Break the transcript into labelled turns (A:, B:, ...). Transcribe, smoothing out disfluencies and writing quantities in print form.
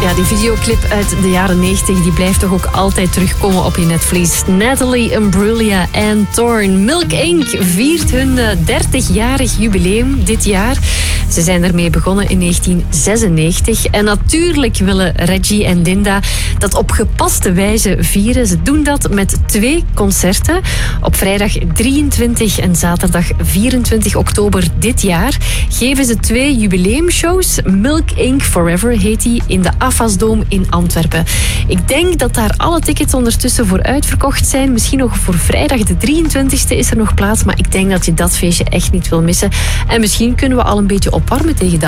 A: Ja, die videoclip uit de jaren 90, die blijft toch ook altijd terugkomen op je netvlies. Natalie Imbruglia en Thorn. Milk Inc. viert hun 30-jarig jubileum dit jaar. Ze zijn ermee begonnen in 1996. En natuurlijk willen Reggie en Dinda dat op gepaste wijze vieren. Ze doen dat met 2 concerten. Op vrijdag 23 en zaterdag 24 oktober dit jaar geven ze 2 jubileumshows. Milk Inc. Forever heet die, in de Afasdome in Antwerpen. Ik denk dat daar alle tickets ondertussen voor uitverkocht zijn. Misschien nog voor vrijdag de 23e is er nog plaats. Maar ik denk dat je dat feestje echt niet wil missen. En misschien kunnen we al een beetje opwarmen tegen